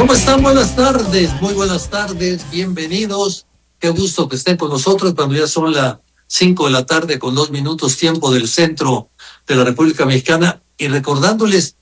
¿Cómo están? Buenas tardes, muy buenas tardes, bienvenidos. Qué gusto que estén con nosotros cuando ya son las 5 de la tarde con 2 minutos tiempo del centro de la República Mexicana. Y recordándoles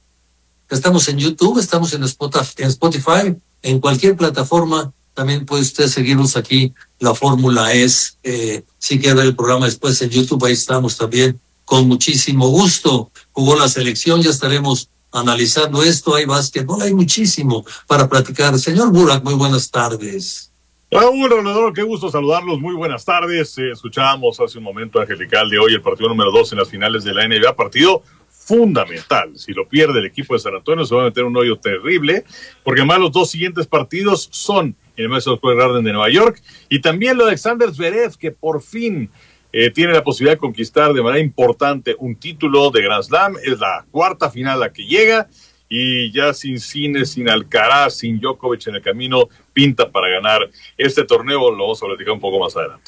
que estamos en YouTube, estamos en Spotify, en cualquier plataforma. También puede usted seguirnos aquí. La fórmula es, si quiere ver el programa después en YouTube, ahí estamos también con muchísimo gusto. Jugó la selección, ya estaremos analizando esto. Hay básquetbol, hay muchísimo para platicar. Señor Burak, muy buenas tardes. Raúl, Ronaldor, qué gusto saludarlos, muy buenas tardes. Escuchábamos hace un momento angelical de hoy el partido número 2 en las finales de la NBA, partido fundamental. Si lo pierde el equipo de San Antonio se va a meter un hoyo terrible, porque además los dos siguientes partidos son en el Madison Square Garden de Nueva York, y también lo de Alexander Zverev, que por fin tiene la posibilidad de conquistar de manera importante un título de Grand Slam. Es la cuarta final a la que llega, y ya sin Sinner, sin Alcaraz, sin Djokovic en el camino, pinta para ganar este torneo. Lo vamos a platicar un poco más adelante.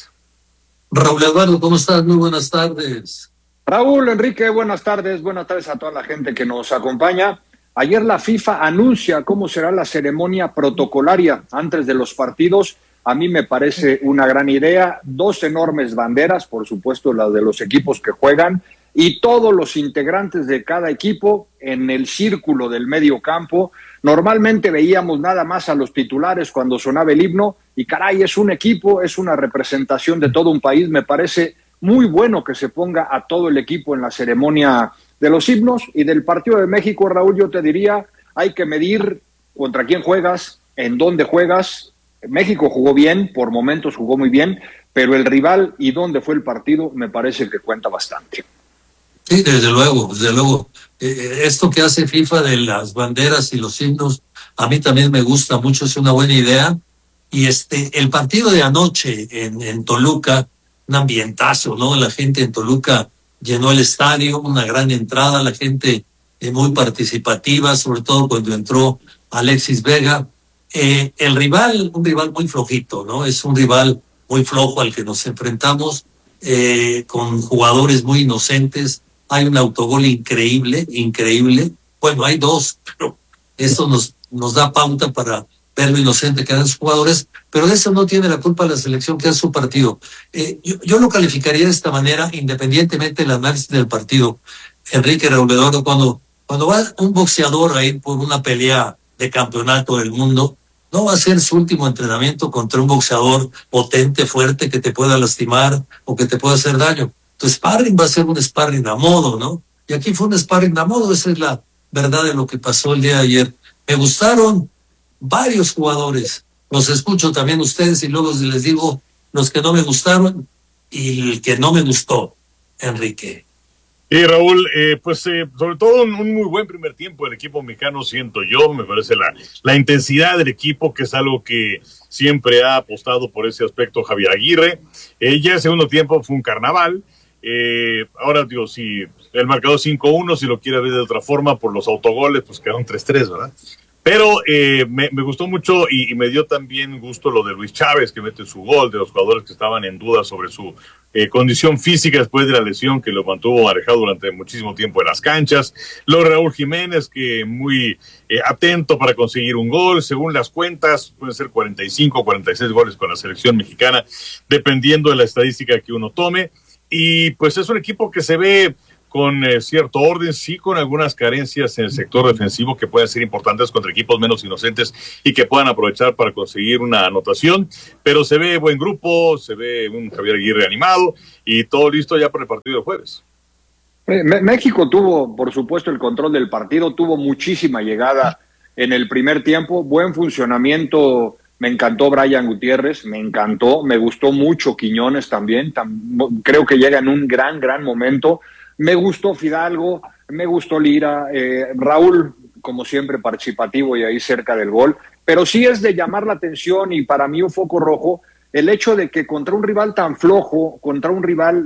Raúl Eduardo, ¿cómo estás? Muy buenas tardes. Raúl, Enrique, buenas tardes a toda la gente que nos acompaña. Ayer la FIFA anuncia cómo será la ceremonia protocolaria antes de los partidos. A mí me parece una gran idea. 2 enormes banderas, por supuesto las de los equipos que juegan, y todos los integrantes de cada equipo en el círculo del medio campo. Normalmente veíamos nada más a los titulares cuando sonaba el himno, y caray, es un equipo, es una representación de todo un país. Me parece muy bueno que se ponga a todo el equipo en la ceremonia de los himnos. Y del partido de México, Raúl, yo te diría, hay que medir contra quién juegas, en dónde juegas. México jugó bien, por momentos jugó muy bien, pero el rival y dónde fue el partido me parece que cuenta bastante. Sí, desde luego, desde luego. Esto que hace FIFA de las banderas y los himnos, a mí también me gusta mucho, es una buena idea. Y el partido de anoche en Toluca, un ambientazo, ¿no? La gente en Toluca llenó el estadio, una gran entrada, la gente muy participativa, sobre todo cuando entró Alexis Vega. El rival, un rival muy flojito, ¿no? Es un rival muy flojo al que nos enfrentamos, con jugadores muy inocentes. Hay un autogol increíble. Bueno, hay 2, pero eso nos da pauta para ver lo inocente que eran sus jugadores, pero de eso no tiene la culpa la selección, que es su partido. Yo lo calificaría de esta manera, independientemente del análisis del partido. Enrique Raúl Eduardo, cuando va un boxeador a ir por una pelea de campeonato del mundo, no va a ser su último entrenamiento contra un boxeador potente, fuerte, que te pueda lastimar o que te pueda hacer daño. Tu sparring va a ser un sparring a modo, ¿no? Y aquí fue un sparring a modo. Esa es la verdad de lo que pasó el día de ayer. Me gustaron varios jugadores. Los escucho también ustedes y luego les digo los que no me gustaron y el que no me gustó, Enrique. Y Raúl, sobre todo un muy buen primer tiempo del equipo mexicano, siento yo. Me parece la intensidad del equipo, que es algo que siempre ha apostado por ese aspecto Javier Aguirre. Ya el segundo tiempo fue un carnaval. Ahora digo, si el marcador 5-1, si lo quiere ver de otra forma, por los autogoles, pues quedaron 3-3, ¿verdad? Pero me gustó mucho y me dio también gusto lo de Luis Chávez, que mete su gol, de los jugadores que estaban en duda sobre su condición física después de la lesión que lo mantuvo alejado durante muchísimo tiempo de las canchas. Lo de Raúl Jiménez, que muy atento para conseguir un gol. Según las cuentas, pueden ser 45 o 46 goles con la selección mexicana, dependiendo de la estadística que uno tome. Y pues es un equipo que se ve con cierto orden, sí, con algunas carencias en el sector defensivo que pueden ser importantes contra equipos menos inocentes y que puedan aprovechar para conseguir una anotación, pero se ve buen grupo, se ve un Javier Aguirre animado y todo listo ya para el partido de jueves. México tuvo, por supuesto, el control del partido, tuvo muchísima llegada en el primer tiempo, buen funcionamiento. Me encantó Brian Gutiérrez, me gustó mucho Quiñones también, creo que llega en un gran momento. Me gustó Fidalgo, me gustó Lira, Raúl, como siempre, participativo y ahí cerca del gol. Pero sí es de llamar la atención, y para mí un foco rojo, el hecho de que contra un rival tan flojo, contra un rival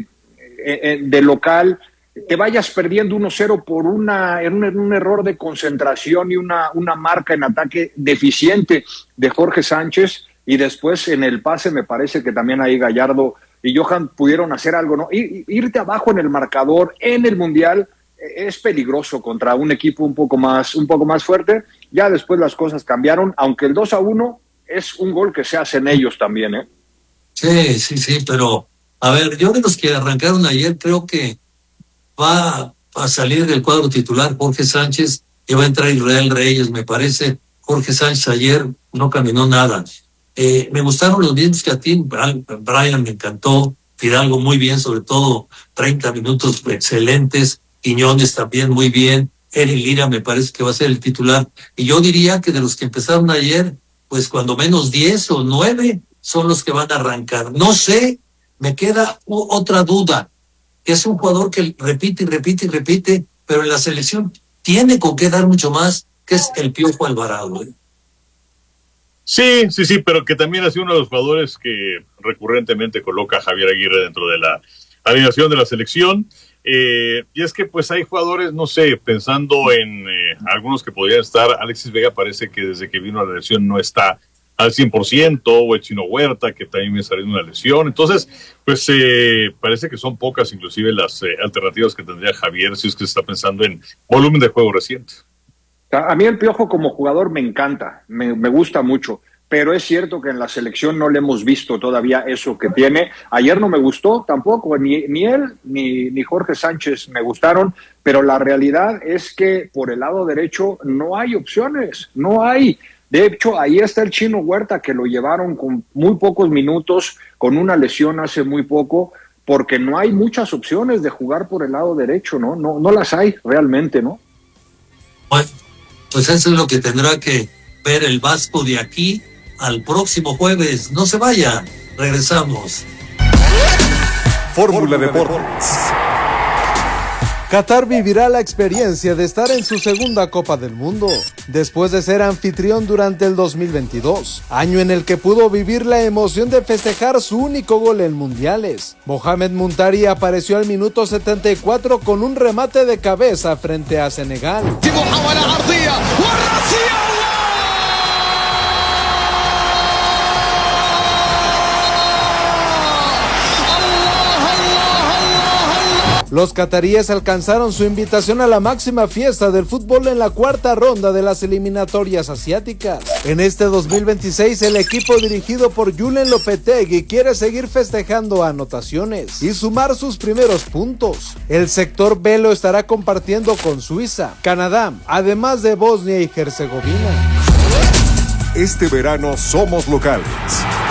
de local, te vayas perdiendo 1-0 por un error de concentración y una marca en ataque deficiente de Jorge Sánchez, y después en el pase me parece que también ahí Gallardo y Johan pudieron hacer algo, ¿no? Irte abajo en el marcador en el Mundial es peligroso contra un equipo un poco más fuerte. Ya después las cosas cambiaron, aunque el 2-1 es un gol que se hacen ellos también, ¿eh? Sí, pero a ver, yo de los que arrancaron ayer creo que va a salir del cuadro titular Jorge Sánchez y va a entrar Israel Reyes, me parece. Jorge Sánchez ayer no caminó nada. Me gustaron los mismos que a ti. Brian me encantó, Fidalgo muy bien, sobre todo 30 minutos excelentes, Quiñones también muy bien, Eric Lira me parece que va a ser el titular. Y yo diría que de los que empezaron ayer, pues cuando menos 10 o 9 son los que van a arrancar. No sé, me queda otra duda, que es un jugador que repite y repite y repite, pero en la selección tiene con qué dar mucho más, que es el Piojo Alvarado, ¿eh? Sí, pero que también ha sido uno de los jugadores que recurrentemente coloca a Javier Aguirre dentro de la alineación de la selección. Y es que pues hay jugadores, no sé, pensando en algunos que podrían estar. Alexis Vega parece que desde que vino a la lesión no está al 100%, o el Chino Huerta, que también me salió una lesión. Entonces, pues parece que son pocas inclusive las alternativas que tendría Javier si es que se está pensando en volumen de juego reciente. A mí el Piojo como jugador me encanta, me gusta mucho, pero es cierto que en la selección no le hemos visto todavía eso que tiene. Ayer no me gustó tampoco, ni él ni Jorge Sánchez me gustaron, pero la realidad es que por el lado derecho no hay opciones, no hay. De hecho, ahí está el Chino Huerta, que lo llevaron con muy pocos minutos, con una lesión hace muy poco, porque no hay muchas opciones de jugar por el lado derecho, no las hay realmente, ¿no? Bueno, pues eso es lo que tendrá que ver el Vasco de aquí al próximo jueves. No se vaya, regresamos. Fórmula Deportes. Qatar vivirá la experiencia de estar en su segunda Copa del Mundo, después de ser anfitrión durante el 2022, año en el que pudo vivir la emoción de festejar su único gol en mundiales. Mohamed Muntari apareció al minuto 74 con un remate de cabeza frente a Senegal. Los cataríes alcanzaron su invitación a la máxima fiesta del fútbol en la cuarta ronda de las eliminatorias asiáticas. En este 2026, el equipo dirigido por Julen Lopetegui quiere seguir festejando anotaciones y sumar sus primeros puntos. El sector B lo estará compartiendo con Suiza, Canadá, además de Bosnia y Herzegovina. Este verano somos locales.